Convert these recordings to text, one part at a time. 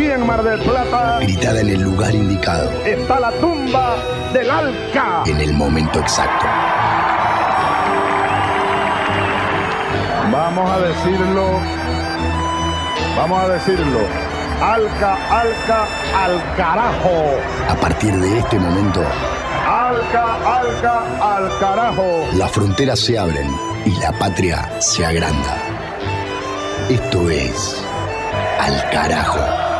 aquí en Mar del Plata, gritada en el lugar indicado, está la tumba del Alca. en el momento exacto. Vamos a decirlo. Alca, Alca, al carajo. A partir de este momento, Alca, Alca, al carajo. las fronteras se abren y la patria se agranda. Esto es Al Carajo.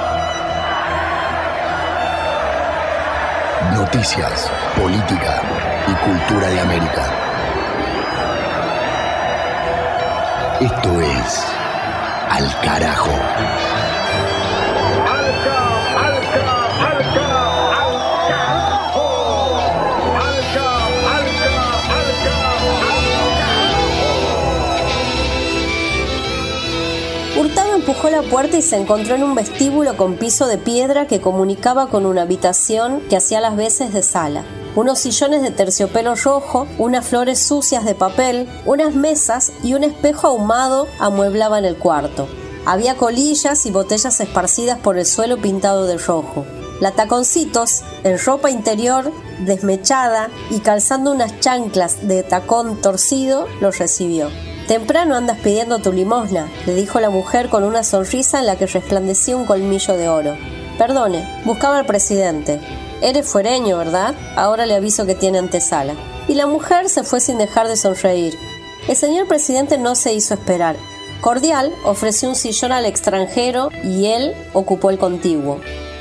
Noticias, política y cultura de América. Esto es Al Carajo. Alca, Alca, Alca, al carajo. Alca, Alca, Alca, al carajo. Hurtado empujó la puerta y se encontró en un vestíbulo con piso de piedra que comunicaba con una habitación que hacía las veces de sala. Unos sillones de terciopelo rojo, unas flores sucias de papel, unas mesas y un espejo ahumado amueblaban el cuarto. Había colillas y botellas esparcidas por el suelo pintado de rojo. La Taconcitos, en ropa interior, desmechada y calzando unas chanclas de tacón torcido, los recibió. «Temprano andas pidiendo tu limosna», le dijo la mujer con una sonrisa en la que resplandecía un colmillo de oro. «Perdone, buscaba al presidente». «Eres fuereño, ¿verdad? Ahora le aviso que tiene antesala». Y la mujer se fue sin dejar de sonreír. El señor presidente no se hizo esperar. Cordial, ofreció un sillón al extranjero y él ocupó el contiguo.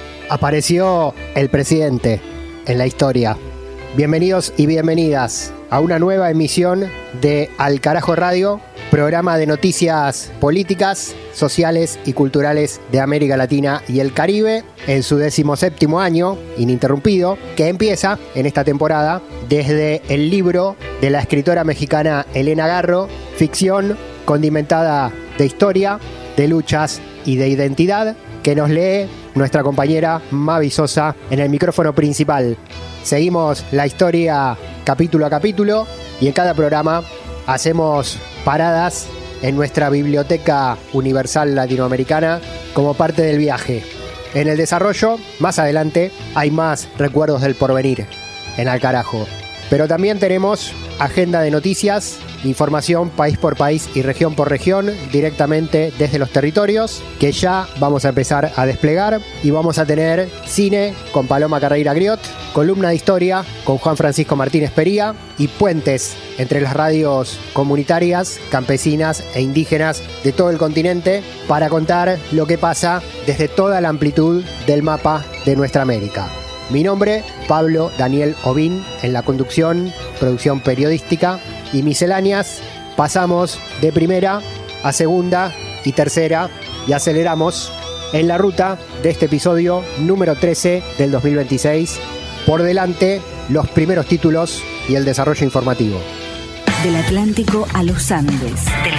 Apareció el presidente en la historia. Bienvenidos y bienvenidas a una nueva emisión de Al Carajo Radio, programa de noticias políticas, sociales y culturales de América Latina y el Caribe, en su 17º año ininterrumpido, que empieza en esta temporada desde el libro de la escritora mexicana Elena Garro, ficción condimentada de historia, de luchas y de identidad, que nos lee nuestra compañera Mavi Sosa en el micrófono principal. Seguimos la historia capítulo a capítulo y en cada programa hacemos paradas en nuestra Biblioteca Universal Latinoamericana como parte del viaje. En el desarrollo, más adelante, hay más recuerdos del porvenir en Al Carajo. Pero también tenemos agenda de noticias, información país por país y región por región, directamente desde los territorios, que ya vamos a empezar a desplegar. Y vamos a tener cine con Paloma Carreira Griot, columna de historia con Juan Francisco Martínez Pería y puentes entre las radios comunitarias, campesinas e indígenas de todo el continente para contar lo que pasa desde toda la amplitud del mapa de nuestra América. Mi nombre, Pablo Daniel Ovín, en la conducción, producción periodística y misceláneas. Pasamos de primera a segunda y tercera y aceleramos en la ruta de este episodio número 13 del 2026. Por delante, los primeros títulos y el desarrollo informativo. Del Atlántico a los Andes, del